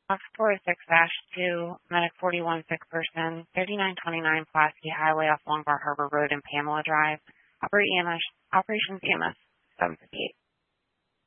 Box 406-2, Medic 41 sick person, 3929 Pulaski Highway off Long Bar Harbor Road and Pamela Drive. Operations EMS 758.